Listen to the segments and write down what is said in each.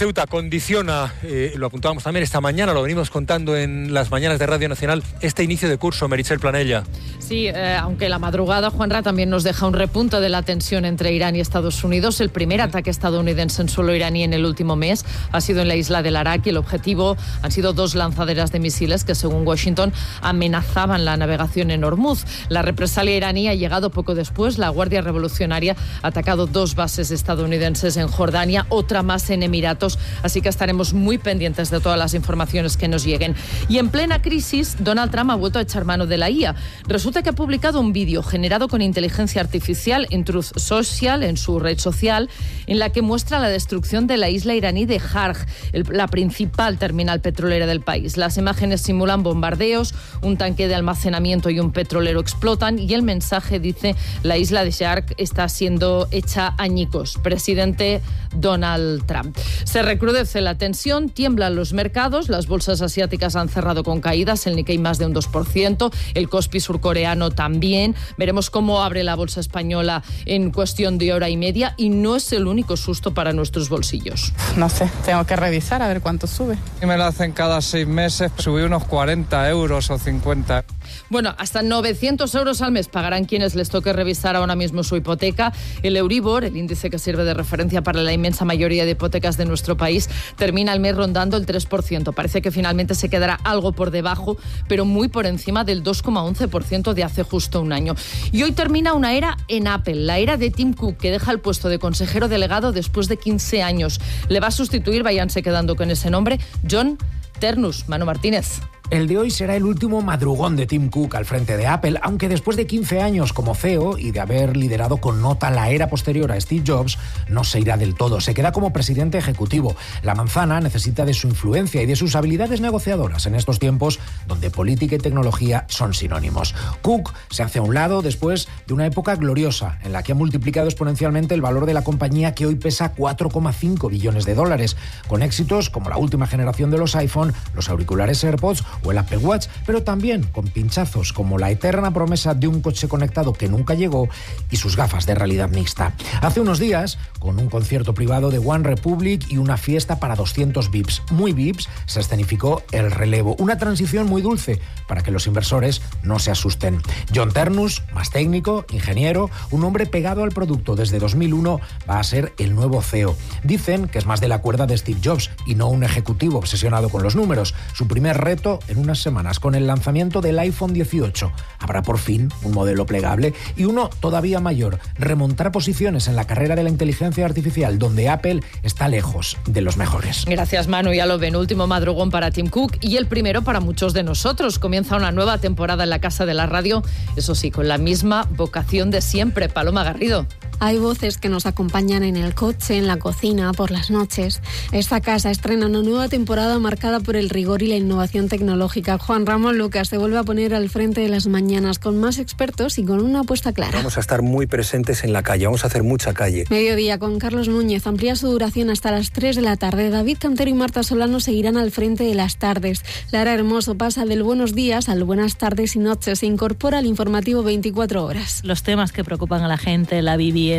Ceuta condiciona, lo apuntábamos también esta mañana, lo venimos contando en las mañanas de Radio Nacional, este inicio de curso, Meritxell Planella. Sí, aunque la madrugada, Juanra, también nos deja un repunte de la tensión entre Irán y Estados Unidos. El primer ataque estadounidense en suelo iraní en el último mes ha sido en la isla del Arak y el objetivo han sido 2 lanzaderas de misiles que, según Washington, amenazaban la navegación en Hormuz. La represalia iraní ha llegado poco después. La Guardia Revolucionaria ha atacado 2 bases estadounidenses en Jordania, otra más en Emiratos, así que estaremos muy pendientes de todas las informaciones que nos lleguen. Y en plena crisis, Donald Trump ha vuelto a echar mano de la IA. Resulta que ha publicado un vídeo generado con inteligencia artificial en Truth Social, en su red social, en la que muestra la destrucción de la isla iraní de Harj, la principal terminal petrolera del país. Las imágenes simulan bombardeos, un tanque de almacenamiento y un petrolero explotan y el mensaje dice: la isla de Shark está siendo hecha añicos. Presidente Donald Trump. Se recrudece la tensión, tiemblan los mercados, las bolsas asiáticas han cerrado con caídas, el Nikkei más de un 2%, el Kospi surcoreano también. Veremos cómo abre la bolsa española en cuestión de hora y media y no es el único susto para nuestros bolsillos. No sé, tengo que revisar a ver cuánto sube. Y me lo hacen cada 6 meses, subí unos 40 euros o 50. Bueno, hasta 900 euros al mes pagarán quienes les toque revisar ahora mismo su hipoteca. El Euribor, el índice que sirve de referencia para la inmensa mayoría de hipotecas de nuestro país, termina el mes rondando el 3%. Parece que finalmente se quedará algo por debajo, pero muy por encima del 2,11% de hace justo un año. Y hoy termina una era en Apple, la era de Tim Cook, que deja el puesto de consejero delegado después de 15 años. Le va a sustituir, váyanse quedando con ese nombre, John Ternus. Manu Martínez. El de hoy será el último madrugón de Tim Cook al frente de Apple, aunque después de 15 años como CEO y de haber liderado con nota la era posterior a Steve Jobs, no se irá del todo, se queda como presidente ejecutivo. La manzana necesita de su influencia y de sus habilidades negociadoras en estos tiempos donde política y tecnología son sinónimos. Cook se hace a un lado después de una época gloriosa en la que ha multiplicado exponencialmente el valor de la compañía, que hoy pesa 4,5 billones de dólares, con éxitos como la última generación de los iPhone, los auriculares AirPods o el Apple Watch, pero también con pinchazos como la eterna promesa de un coche conectado que nunca llegó y sus gafas de realidad mixta. Hace unos días, con un concierto privado de One Republic y una fiesta para 200 VIPs, muy VIPs, se escenificó el relevo, una transición muy dulce para que los inversores no se asusten. John Ternus, más técnico, ingeniero, un hombre pegado al producto desde 2001, va a ser el nuevo CEO. Dicen que es más de la cuerda de Steve Jobs y no un ejecutivo obsesionado con los números. Su primer reto en unas semanas, con el lanzamiento del iPhone 18. Habrá por fin un modelo plegable y uno todavía mayor: remontar posiciones en la carrera de la inteligencia artificial, donde Apple está lejos de los mejores. Gracias, Manu. Ya lo ven, último madrugón para Tim Cook y el primero para muchos de nosotros. Comienza una nueva temporada en la Casa de la Radio, eso sí, con la misma vocación de siempre. Paloma Garrido. Hay voces que nos acompañan en el coche, en la cocina, por las noches. Esta casa estrena una nueva temporada marcada por el rigor y la innovación tecnológica. Juan Ramón Lucas se vuelve a poner al frente de las mañanas con más expertos y con una apuesta clara. Vamos a estar muy presentes en la calle, vamos a hacer mucha calle. Mediodía con Carlos Núñez amplía su duración hasta las 3 de la tarde. David Cantero y Marta Solano seguirán al frente de las tardes. Lara Hermoso pasa del buenos días al buenas tardes y noches. Se incorpora al informativo 24 horas. Los temas que preocupan a la gente, la vivienda,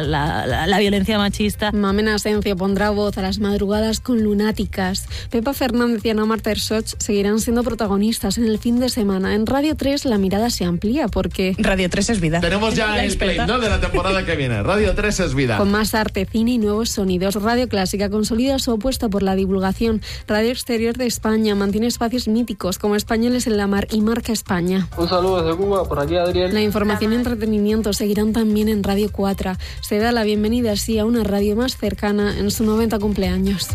la violencia machista. Mamena Asencio pondrá voz a las madrugadas con Lunáticas. Pepa Fernández y Ana Marta Ersoch seguirán siendo protagonistas en el fin de semana. En Radio 3 la mirada se amplía porque Radio 3 es vida. Tenemos ya el play, ¿no?, de la temporada que viene. Radio 3 es vida. Con más arte, cine y nuevos sonidos. Radio Clásica consolida su apuesta por la divulgación. Radio Exterior de España mantiene espacios míticos como Españoles en la Mar y Marca España. Un saludo desde Cuba, por aquí Adriel. La información y entretenimiento seguirán también en Radio 4. Se da la bienvenida así a una radio más cercana en su 90 cumpleaños.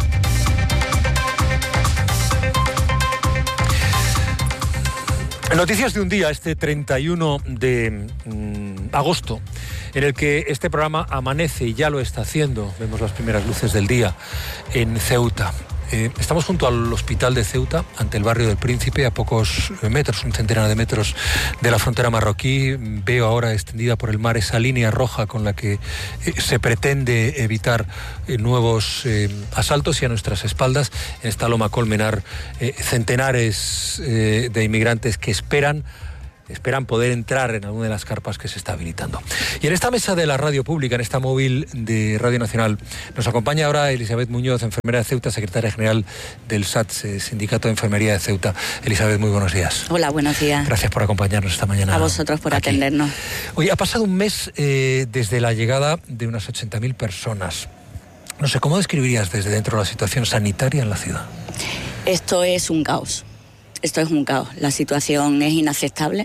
Noticias de un día, este 31 de agosto, en el que este programa amanece, y ya lo está haciendo, vemos las primeras luces del día, en Ceuta. Estamos junto al hospital de Ceuta, ante el barrio del Príncipe, a pocos metros, un centenar de metros de la frontera marroquí. Veo ahora extendida por el mar esa línea roja con la que se pretende evitar nuevos asaltos, y a nuestras espaldas, en esta loma Colmenar, centenares de inmigrantes que esperan esperan poder entrar en alguna de las carpas que se está habilitando. Y en esta mesa de la radio pública, en esta móvil de Radio Nacional, nos acompaña ahora Elizabeth Muñoz, enfermera de Ceuta, secretaria general del SATS, Sindicato de Enfermería de Ceuta. Elizabeth, muy buenos días. Hola, buenos días. Gracias por acompañarnos esta mañana. A vosotros por atendernos. Hoy ha pasado un mes desde la llegada de unas 80.000 personas. No sé, ¿cómo describirías desde dentro la situación sanitaria en la ciudad? Esto es un caos. Esto es un caos. La situación es inaceptable.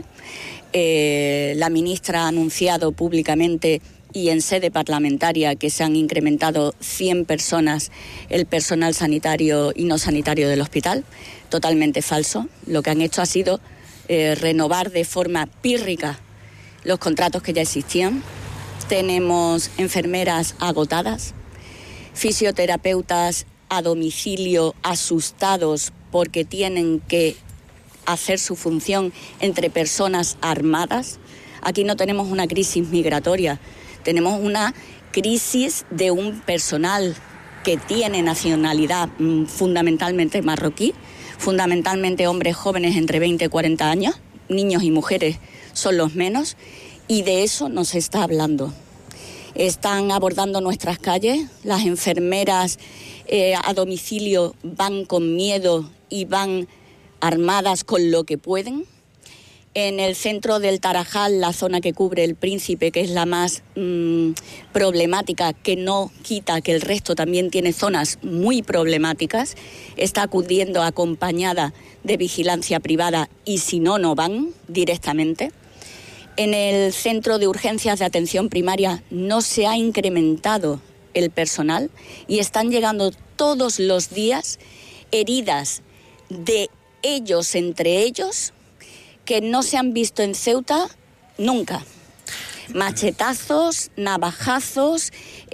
La ministra ha anunciado públicamente y en sede parlamentaria que se han incrementado 100 personas el personal sanitario y no sanitario del hospital. Totalmente falso. Lo que han hecho ha sido renovar de forma pírrica los contratos que ya existían. Tenemos enfermeras agotadas, fisioterapeutas a domicilio asustados porque tienen que hacer su función entre personas armadas. Aquí no tenemos una crisis migratoria, tenemos una crisis de un personal que tiene nacionalidad fundamentalmente marroquí, fundamentalmente hombres jóvenes entre 20 y 40 años, niños y mujeres son los menos, y de eso no se está hablando. Están abordando nuestras calles, las enfermeras a domicilio van con miedo y van armadas con lo que pueden. En el centro del Tarajal, la zona que cubre el Príncipe, que es la más problemática, que no quita que el resto también tiene zonas muy problemáticas, está acudiendo acompañada de vigilancia privada y si no, no van directamente. En el centro de urgencias de atención primaria no se ha incrementado el personal y están llegando todos los días heridas de ellos entre ellos que no se han visto en Ceuta nunca. Machetazos, navajazos,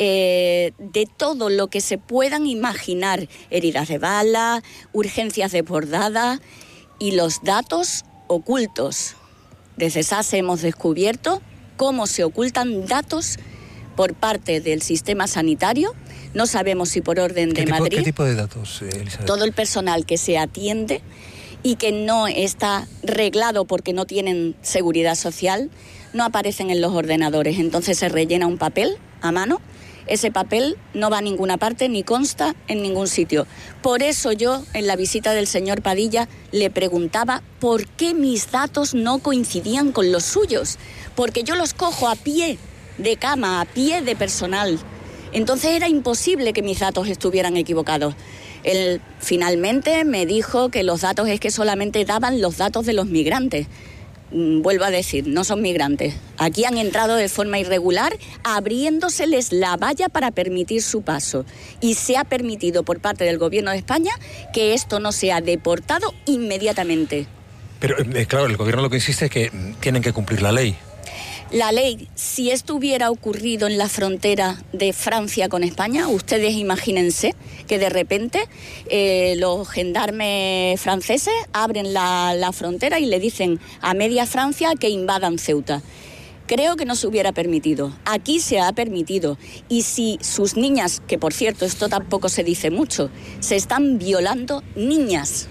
de todo lo que se puedan imaginar. Heridas de bala, urgencias desbordadas y los datos ocultos. Desde SASE hemos descubierto cómo se ocultan datos por parte del sistema sanitario. No sabemos si por orden de Madrid. ¿Qué tipo de datos, Elizabeth? Todo el personal que se atiende y que no está reglado porque no tienen seguridad social, no aparecen en los ordenadores. Entonces se rellena un papel a mano. Ese papel no va a ninguna parte ni consta en ningún sitio. Por eso yo, en la visita del señor Padilla, le preguntaba por qué mis datos no coincidían con los suyos. Porque yo los cojo a pie de cama, a pie de personal. Entonces era imposible que mis datos estuvieran equivocados. Él finalmente me dijo que los datos es que solamente daban los datos de los migrantes. Vuelvo a decir, no son migrantes. Aquí han entrado de forma irregular, abriéndoseles la valla para permitir su paso. Y se ha permitido por parte del Gobierno de España que esto no sea deportado inmediatamente. Pero, claro, el Gobierno lo que insiste es que tienen que cumplir la ley. La ley, si esto hubiera ocurrido en la frontera de Francia con España, ustedes imagínense que de repente los gendarmes franceses abren la frontera y le dicen a media Francia que invadan Ceuta. Creo que no se hubiera permitido. Aquí se ha permitido. Y si sus niñas, que por cierto esto tampoco se dice mucho, se están violando niñas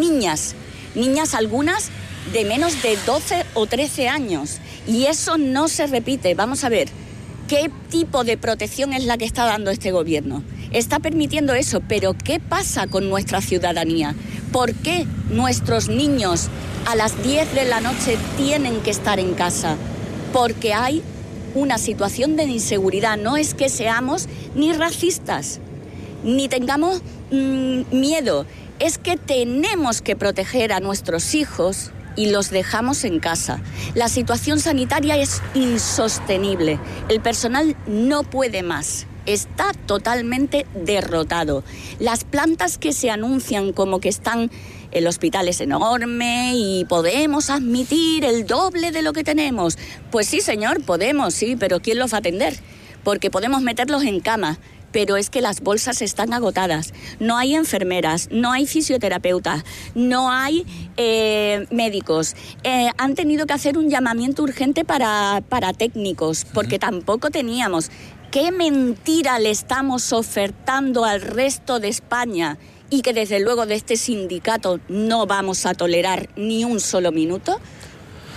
algunas de menos de 12 o 13 años. Y eso no se repite. Vamos a ver, ¿qué tipo de protección es la que está dando este gobierno? Está permitiendo eso, pero ¿qué pasa con nuestra ciudadanía? ¿Por qué nuestros niños a las 10 de la noche tienen que estar en casa? Porque hay una situación de inseguridad. No es que seamos ni racistas, ni tengamos miedo. Es que tenemos que proteger a nuestros hijos y los dejamos en casa. La situación sanitaria es insostenible. El personal no puede más. Está totalmente derrotado. Las plantas que se anuncian como que están... El hospital es enorme y podemos admitir el doble de lo que tenemos. Pues sí, señor, podemos, sí, pero ¿quién los va a atender? Porque podemos meterlos en cama. Pero es que las bolsas están agotadas. No hay enfermeras, no hay fisioterapeutas, no hay médicos. Han tenido que hacer un llamamiento urgente para técnicos, porque tampoco teníamos. ¿Qué mentira le estamos ofertando al resto de España? Y que desde luego de este sindicato no vamos a tolerar ni un solo minuto.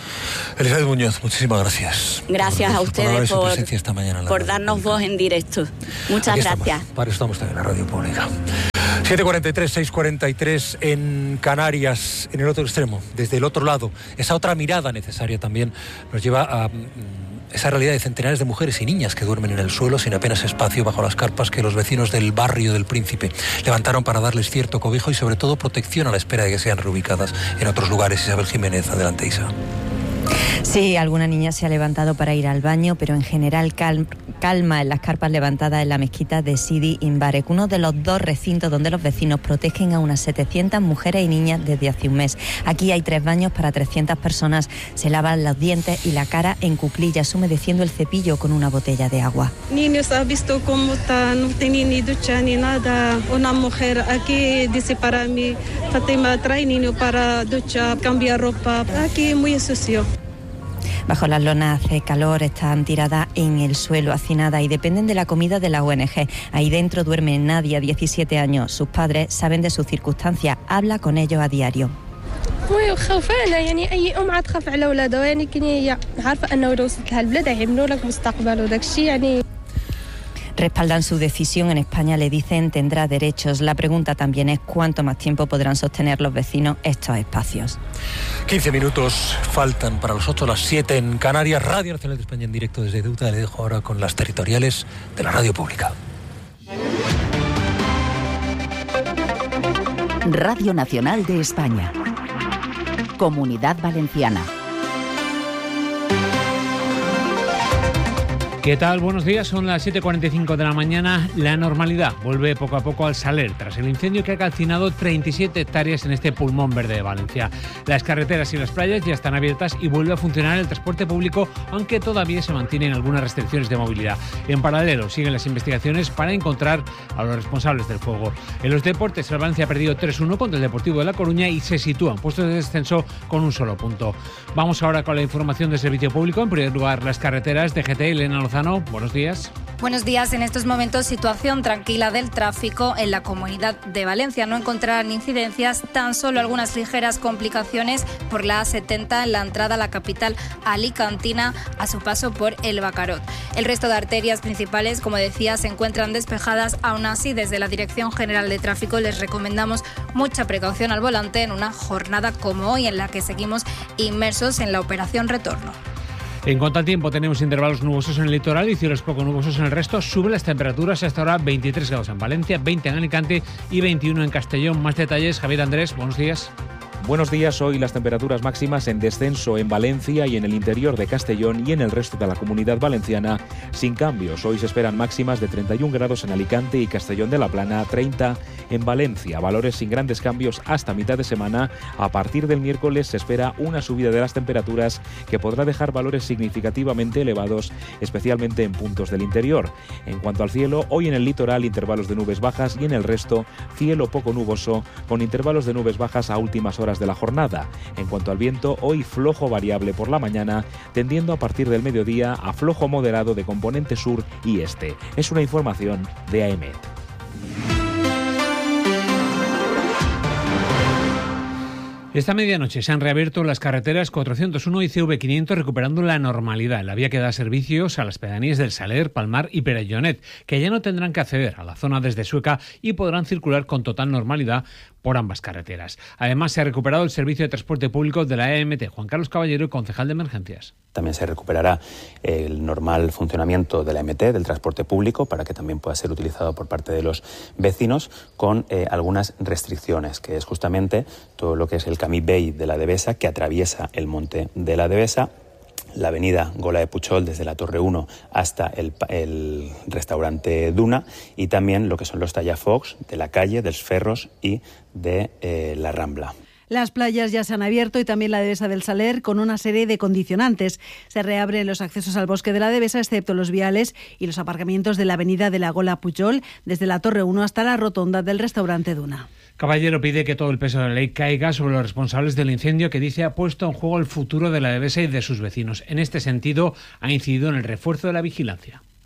Elizabeth Muñoz, muchísimas gracias. Gracias a ustedes por darnos voz en directo. Muchas gracias. Para eso estamos también en la radio pública. 7:43, 6:43 en Canarias, en el otro extremo, desde el otro lado. Esa otra mirada necesaria también nos lleva a esa realidad de centenares de mujeres y niñas que duermen en el suelo sin apenas espacio bajo las carpas que los vecinos del barrio del Príncipe levantaron para darles cierto cobijo y sobre todo protección a la espera de que sean reubicadas en otros lugares. Isabel Jiménez, adelante, Isa. Sí, alguna niña se ha levantado para ir al baño, pero en general calma en las carpas levantadas en la mezquita de Sidi Imbarek, uno de los 2 recintos donde los vecinos protegen a unas 700 mujeres y niñas desde hace un mes. Aquí hay 3 baños para 300 personas. Se lavan los dientes y la cara en cuclillas, humedeciendo el cepillo con una botella de agua. Niños, ¿has visto cómo están? No tienen ni ducha ni nada. Una mujer aquí dice para mí, Fátima, trae niño para ducha, cambiar ropa. Aquí muy sucio. Bajo las lonas hace calor, están tiradas en el suelo, hacinadas y dependen de la comida de la ONG. Ahí dentro duerme Nadia, 17 años. Sus padres saben de sus circunstancias, habla con ellos a diario. Respaldan su decisión. En España le dicen tendrá derechos. La pregunta también es cuánto más tiempo podrán sostener los vecinos estos espacios. 15 minutos faltan para los 8, las 7 en Canarias. Radio Nacional de España en directo desde Ceuta. Le dejo ahora con las territoriales de la radio pública. Radio Nacional de España. Comunidad Valenciana. ¿Qué tal? Buenos días, son las 7:45 de la mañana. La normalidad vuelve poco a poco al Saler tras el incendio que ha calcinado 37 hectáreas en este pulmón verde de Valencia. Las carreteras y las playas ya están abiertas y vuelve a funcionar el transporte público, aunque todavía se mantienen algunas restricciones de movilidad. En paralelo siguen las investigaciones para encontrar a los responsables del fuego. En los deportes, el Valencia ha perdido 3-1 contra el Deportivo de La Coruña y se sitúa en puestos de descenso con un solo punto. Vamos ahora con la información del servicio público. En primer lugar, las carreteras. DGT, Elena Lozano, buenos días. Buenos días. En estos momentos, situación tranquila del tráfico en la Comunidad de Valencia. No encontrarán incidencias, tan solo algunas ligeras complicaciones por la A70 en la entrada a la capital alicantina a su paso por El Bacarot. El resto de arterias principales, como decía, se encuentran despejadas. Aún así, desde la Dirección General de Tráfico les recomendamos mucha precaución al volante en una jornada como hoy, en la que seguimos inmersos en la operación retorno. En cuanto al tiempo, tenemos intervalos nubosos en el litoral y cielos poco nubosos en el resto. Suben las temperaturas, hasta ahora 23 grados en Valencia, 20 en Alicante y 21 en Castellón. Más detalles, Javier Andrés, buenos días. Buenos días. Hoy las temperaturas máximas en descenso en Valencia y en el interior de Castellón y en el resto de la Comunidad Valenciana sin cambios. Hoy se esperan máximas de 31 grados en Alicante y Castellón de la Plana, 30 en Valencia. Valores sin grandes cambios hasta mitad de semana. A partir del miércoles se espera una subida de las temperaturas que podrá dejar valores significativamente elevados, especialmente en puntos del interior. En cuanto al cielo, hoy en el litoral intervalos de nubes bajas y en el resto cielo poco nuboso con intervalos de nubes bajas a últimas horas de la jornada. En cuanto al viento, hoy flojo variable por la mañana, tendiendo a partir del mediodía a flojo moderado de componente sur y este. Es una información de AEMET. Esta medianoche se han reabierto las carreteras 401 y CV500 recuperando la normalidad en la vía que da servicios a las pedanías del Saler, Palmar y Perellonet, que ya no tendrán que acceder a la zona desde Sueca y podrán circular con total normalidad por ambas carreteras. Además, se ha recuperado el servicio de transporte público de la EMT. Juan Carlos Caballero, concejal de Emergencias. También se recuperará el normal funcionamiento de la EMT, del transporte público, para que también pueda ser utilizado por parte de los vecinos, con algunas restricciones, que es justamente todo lo que es el Camí Vell de la Devesa, que atraviesa el monte de la Devesa, la avenida Gola de Puchol desde la Torre 1 hasta el restaurante Duna, y también lo que son los tallafocs de la calle, dels Ferros y de la Rambla. Las playas ya se han abierto y también la Devesa del Saler con una serie de condicionantes. Se reabren los accesos al bosque de la Devesa, excepto los viales y los aparcamientos de la avenida de la Gola Puchol, desde la Torre 1 hasta la rotonda del restaurante Duna. Caballero pide que todo el peso de la ley caiga sobre los responsables del incendio que dice ha puesto en juego el futuro de la Devesa y de sus vecinos. En este sentido, ha incidido en el refuerzo de la vigilancia.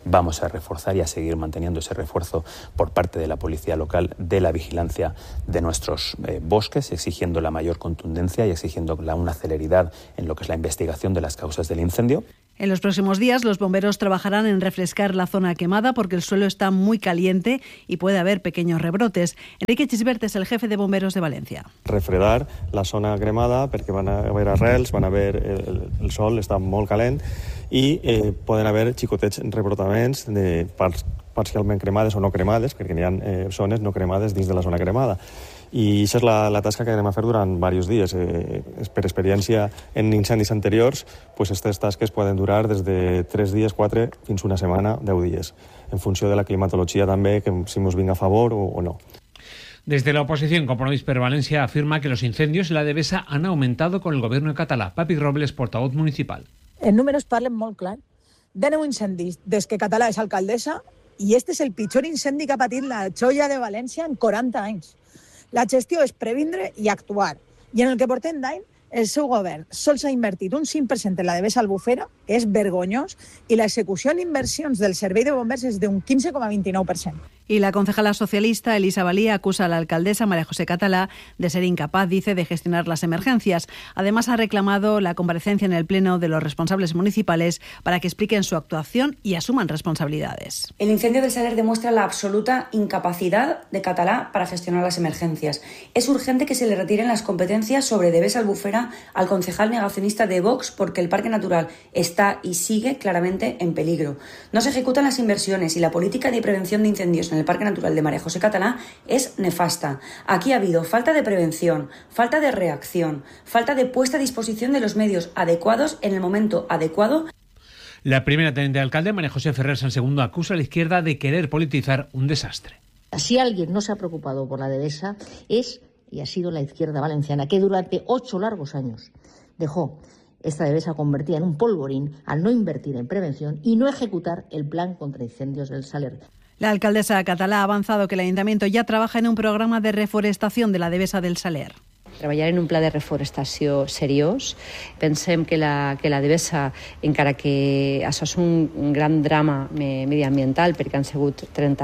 Vamos a reforzar y a seguir manteniendo ese refuerzo por parte de la policía local de la vigilancia de nuestros bosques, exigiendo la mayor contundencia y exigiendo una celeridad en lo que es la investigación de las causas del incendio. En los próximos días, los bomberos trabajarán en refrescar la zona quemada porque el suelo está muy caliente y puede haber pequeños rebrotes. Enrique Chisbert es el jefe de bomberos de Valencia. Refredar la zona cremada perquè van haver arrels, van haver el sol està molt calent i poden haver xicotets rebrotaments de parts parcialment cremades o no cremades, perquè hi ha zones no cremades dins de la zona cremada. I això és la tasca que anem a fer durant diversos dies. Per experiència en incendis anteriors, pues aquestes tasques poden durar des de 3 dies, 4, fins una setmana, 10 dies, en funció de la climatologia també, que si ens vinga a favor o no. Desde la oposición, Compromís per Valencia afirma que los incendios en la Devesa han aumentado con el gobierno català. Papi Robles, portavoz municipal. Els números parlen molt clar. De 9 incendis des que Català és alcaldessa i este és el pitjor incendi que ha patit la Xoia de València en 40 anys. La gestió és previndre i actuar. I en el que portem d'any, el seu govern sols ha invertit un 5% en la Devesa Albufera, que és vergonyós, i l'execució en inversions del servei de bombers és d'un 15,29%. Y la concejala socialista Elisa Valía acusa a la alcaldesa María José Catalá de ser incapaz, dice, de gestionar las emergencias. Además, ha reclamado la comparecencia en el Pleno de los responsables municipales para que expliquen su actuación y asuman responsabilidades. El incendio del Saler demuestra la absoluta incapacidad de Catalá para gestionar las emergencias. Es urgente que se le retiren las competencias sobre Devesa Albufera al concejal negacionista de Vox porque el parque natural está y sigue claramente en peligro. No se ejecutan las inversiones y la política de prevención de incendios en el Parque Natural de María José Catalá es nefasta. Aquí ha habido falta de prevención, falta de reacción, falta de puesta a disposición de los medios adecuados en el momento adecuado. La primera teniente de alcalde, María José Ferrer San Segundo, acusa a la izquierda de querer politizar un desastre. Si alguien no se ha preocupado por la Devesa es y ha sido la izquierda valenciana, que durante 8 largos años dejó esta Devesa convertida en un polvorín al no invertir en prevención y no ejecutar el plan contra incendios del Saler. La alcaldesa català ha avanzado que el Ayuntamiento ya trabaja en un programa de reforestación de la Devesa del Saler. Treballar en un pla de reforestació seriós. Pensem que la Devesa, encara que això és un gran drama mediambiental, perquè han sigut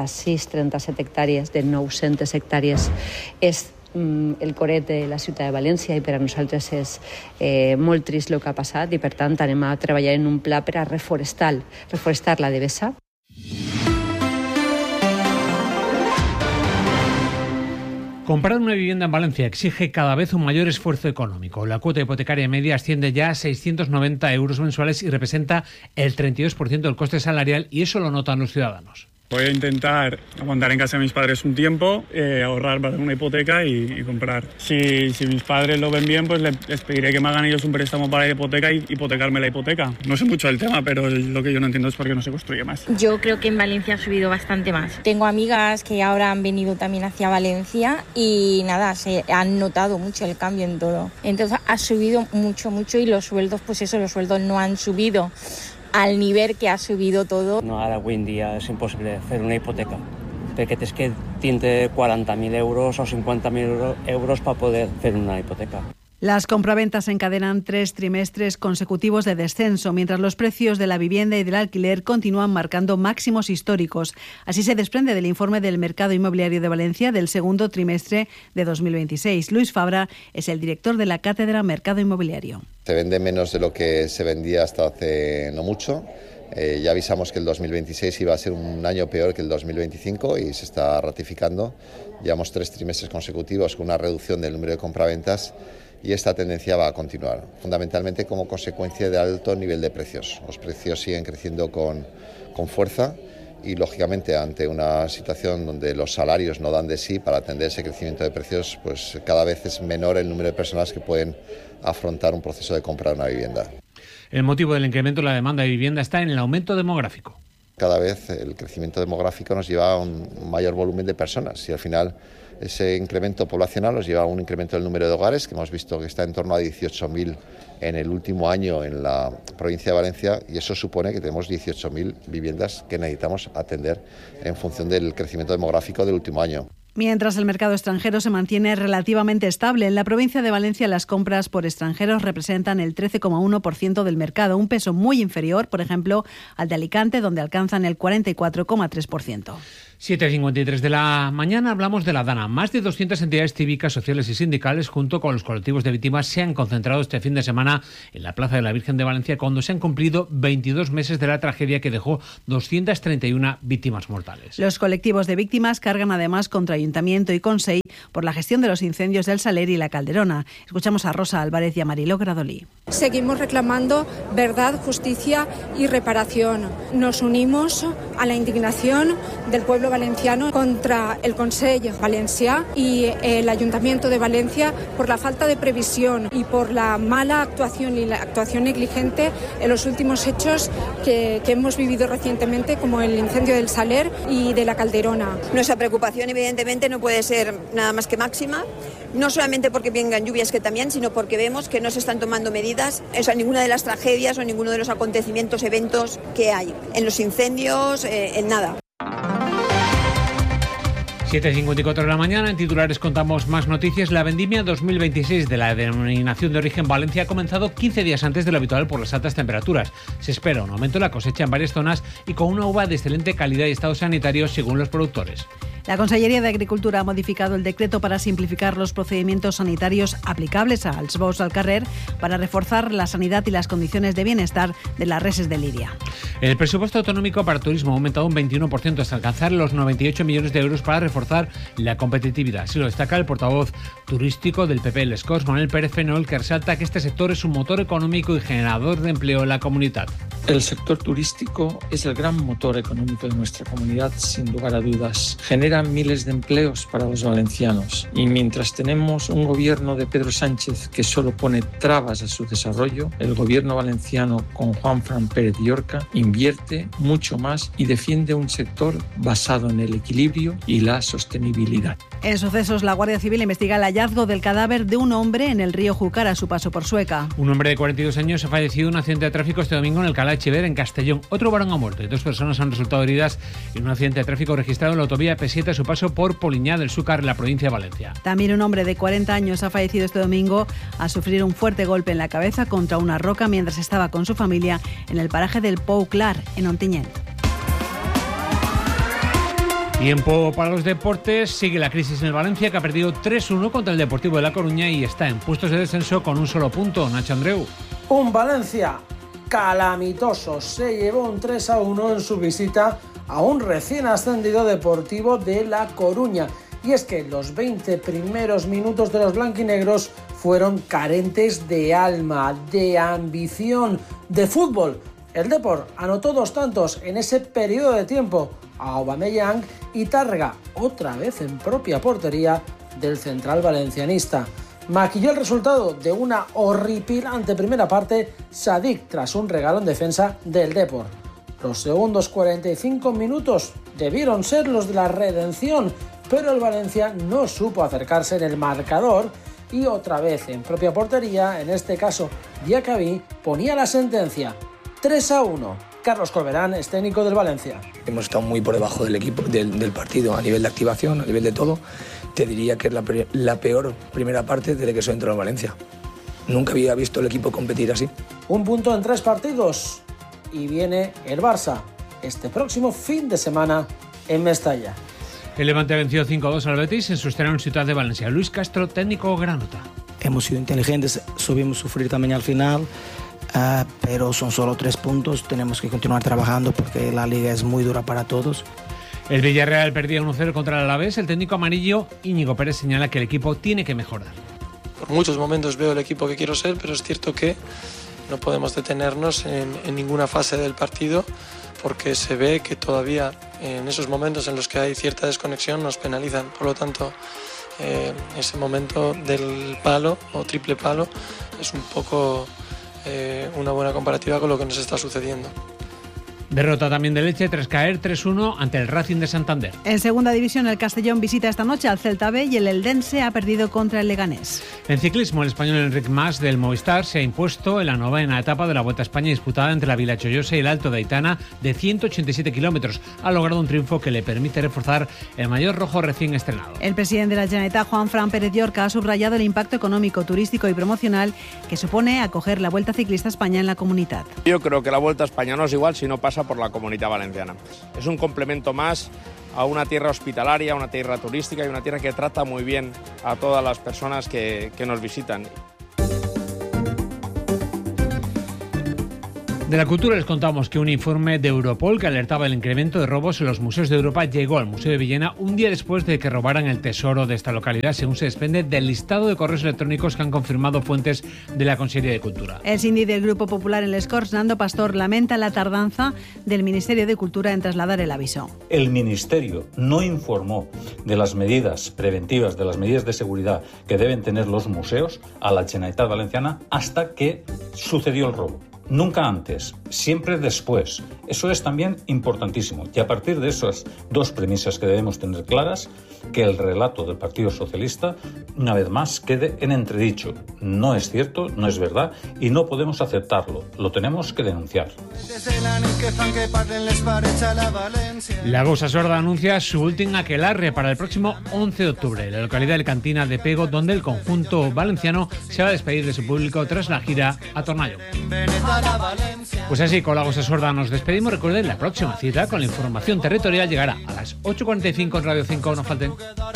36-37 hectàrees de 900 hectàrees, és el coret de la ciutat de València i per a nosaltres és molt trist el que ha passat i per tant anem a treballar en un pla per a reforestar la Devesa. Comprar una vivienda en Valencia exige cada vez un mayor esfuerzo económico. La cuota hipotecaria media asciende ya a 690 euros mensuales y representa el 32% del coste salarial, y eso lo notan los ciudadanos. Voy a intentar aguantar en casa de mis padres un tiempo, ahorrar para una hipoteca y comprar. Si mis padres lo ven bien, pues les pediré que me hagan ellos un préstamo para la hipoteca y hipotecarme la hipoteca. No sé mucho del tema, pero lo que yo no entiendo es por qué no se construye más. Yo creo que en Valencia ha subido bastante más. Tengo amigas que ahora han venido también hacia Valencia y nada, se han notado mucho el cambio en todo. Entonces ha subido mucho y los sueldos, pues eso, los sueldos no han subido al nivel que ha subido todo. No, ara avui en dia és impossible fer una hipoteca, perquè tens que tindre 40.000 euros o 50.000 euros para poder fer una hipoteca. Las compraventas encadenan 3 trimestres consecutivos de descenso, mientras los precios de la vivienda y del alquiler continúan marcando máximos históricos. Así se desprende del informe del Mercado Inmobiliario de Valencia del segundo trimestre de 2026. Luis Fabra es el director de la Cátedra Mercado Inmobiliario. Se vende menos de lo que se vendía hasta hace no mucho. Ya avisamos que el 2026 iba a ser un año peor que el 2025 y se está ratificando. Llevamos 3 trimestres consecutivos con una reducción del número de compraventas y esta tendencia va a continuar, fundamentalmente como consecuencia del alto nivel de precios. Los precios siguen creciendo con fuerza y, lógicamente, ante una situación donde los salarios no dan de sí para atender ese crecimiento de precios, pues cada vez es menor el número de personas que pueden afrontar un proceso de comprar una vivienda. El motivo del incremento de la demanda de vivienda está en el aumento demográfico. Cada vez el crecimiento demográfico nos lleva a un mayor volumen de personas y al final ese incremento poblacional nos lleva a un incremento del número de hogares, que hemos visto que está en torno a 18.000 en el último año en la provincia de Valencia, y eso supone que tenemos 18.000 viviendas que necesitamos atender en función del crecimiento demográfico del último año. Mientras el mercado extranjero se mantiene relativamente estable, en la provincia de Valencia las compras por extranjeros representan el 13,1% del mercado, un peso muy inferior, por ejemplo, al de Alicante, donde alcanzan el 44,3%. 7:53 de la mañana hablamos de la Dana. Más de 200 entidades cívicas, sociales y sindicales, junto con los colectivos de víctimas, se han concentrado este fin de semana en la Plaza de la Virgen de Valencia, cuando se han cumplido 22 meses de la tragedia que dejó 231 víctimas mortales. Los colectivos de víctimas cargan además contra Ayuntamiento y Consell por la gestión de los incendios del Saler y la Calderona. Escuchamos a Rosa Álvarez y a Mariló Gradolí. Seguimos reclamando verdad, justicia y reparación. Nos unimos a la indignación del pueblo valenciano contra el Consell Valencià y el Ayuntamiento de Valencia por la falta de previsión y por la mala actuación y la actuación negligente en los últimos hechos que hemos vivido recientemente, como el incendio del Saler y de la Calderona. Nuestra preocupación evidentemente no puede ser nada más que máxima, no solamente porque vengan lluvias, que también, sino porque vemos que no se están tomando medidas en ninguna de las tragedias o en ninguno de los acontecimientos, eventos que hay, en los incendios, en nada. 7:54 de la mañana, en titulares contamos más noticias. La vendimia 2026 de la denominación de origen Valencia ha comenzado 15 días antes de lo habitual por las altas temperaturas. Se espera un aumento de la cosecha en varias zonas y con una uva de excelente calidad y estado sanitario según los productores. La Conselleria de Agricultura ha modificado el decreto para simplificar los procedimientos sanitarios aplicables als bous al carrer para reforzar la sanidad y las condiciones de bienestar de las reses de lidia. El presupuesto autonómico para turismo ha aumentado un 21% hasta alcanzar los 98 millones de euros para reforzar la competitividad. Así lo destaca el portavoz turístico del PP, Les Corts, Manuel Pérez Fenol, que resalta que este sector es un motor económico y generador de empleo en la comunidad. El sector turístico es el gran motor económico de nuestra comunidad, sin lugar a dudas. Genera miles de empleos para los valencianos y mientras tenemos un gobierno de Pedro Sánchez que solo pone trabas a su desarrollo, el gobierno valenciano con Juanfran Pérez Llorca invierte mucho más y defiende un sector basado en el equilibrio y la sostenibilidad. En sucesos, la Guardia Civil investiga el hallazgo del cadáver de un hombre en el río Júcar a su paso por Sueca. Un hombre de 42 años ha fallecido en un accidente de tráfico este domingo en el Cala Echever, en Castellón. Otro varón ha muerto y 2 personas han resultado heridas en un accidente de tráfico registrado en la autovía P7 a su paso por Poliñá del Xúcar, en la provincia de Valencia. También un hombre de 40 años ha fallecido este domingo a sufrir un fuerte golpe en la cabeza contra una roca mientras estaba con su familia en el paraje del Pou Clar, en Ontinyent. Tiempo para los deportes. Sigue la crisis en el Valencia, que ha perdido 3-1 contra el Deportivo de La Coruña y está en puestos de descenso con un solo punto. Nacho Andreu. Un Valencia calamitoso. Se llevó un 3-1 en su visita a un recién ascendido Deportivo de La Coruña. Y es que los 20 primeros minutos de los blanquinegros fueron carentes de alma, de ambición, de fútbol. El Depor anotó 2 tantos en ese periodo de tiempo a Aubameyang y Tárrega, otra vez en propia portería del central valencianista. Maquilló el resultado de una horripilante primera parte Sadik tras un regalo en defensa del Depor. Los segundos 45 minutos debieron ser los de la redención, pero el Valencia no supo acercarse en el marcador y otra vez en propia portería, en este caso Diacabí, ponía la sentencia. 3-1. Carlos Corberán es técnico del Valencia. Hemos estado muy por debajo del equipo, del partido, a nivel de activación, a nivel de todo. Te diría que es la peor primera parte desde que soy entrado en Valencia. Nunca había visto el equipo competir así. Un punto en 3 partidos y viene el Barça este próximo fin de semana en Mestalla. El Levante ha vencido 5-2 al Betis en su estreno en Ciudad de Valencia. Luis Castro, técnico granota. Hemos sido inteligentes, subimos sufrir también al final. Pero son solo 3 puntos, tenemos que continuar trabajando porque la liga es muy dura para todos. El Villarreal perdía 1-0 contra el Alavés. El técnico amarillo Íñigo Pérez señala que el equipo tiene que mejorar. Por muchos momentos veo el equipo que quiero ser, pero es cierto que no podemos detenernos en ninguna fase del partido porque se ve que todavía en esos momentos en los que hay cierta desconexión nos penalizan. Por lo tanto, ese momento del palo o triple palo es un poco una buena comparativa con lo que nos está sucediendo. Derrota también de Elche tras caer 3-1 ante el Racing de Santander. En segunda división, el Castellón visita esta noche al Celta B y el Eldense ha perdido contra el Leganés. En ciclismo, el español Enric Mas del Movistar se ha impuesto en la novena etapa de la Vuelta a España disputada entre la Vila Chollosa y el Alto de Aitana de 187 kilómetros. Ha logrado un triunfo que le permite reforzar el maillot rojo recién estrenado. El presidente de la Generalitat, Juan Fran Pérez Llorca, ha subrayado el impacto económico, turístico y promocional que supone acoger la Vuelta Ciclista a España en la comunidad. Yo creo que la Vuelta a España no es igual si no pasa por la Comunidad Valenciana. Es un complemento más a una tierra hospitalaria, una tierra turística y una tierra que trata muy bien a todas las personas que nos visitan. De la cultura les contamos que un informe de Europol que alertaba el incremento de robos en los museos de Europa llegó al Museo de Villena un día después de que robaran el tesoro de esta localidad, según se desprende del listado de correos electrónicos que han confirmado fuentes de la Consellería de Cultura. El síndic del Grupo Popular en Les Corts, Nando Pastor, lamenta la tardanza del Ministerio de Cultura en trasladar el aviso. El Ministerio no informó de las medidas preventivas, de las medidas de seguridad que deben tener los museos a la Generalitat Valenciana hasta que sucedió el robo. Nunca antes, siempre después. Eso es también importantísimo. Y a partir de esas dos premisas que debemos tener claras, que el relato del Partido Socialista, una vez más, quede en entredicho. No es cierto, no es verdad y no podemos aceptarlo. Lo tenemos que denunciar. La Gausa Sorda anuncia su última aquelarre para el próximo 11 de octubre, en la localidad de Cantina de Pego, donde el conjunto valenciano se va a despedir de su público tras la gira a Tornallo. Pues así, con la Gausa Sorda nos despedimos. Recuerden, la próxima cita con la información territorial llegará a las 8:45 en Radio 5. No falten.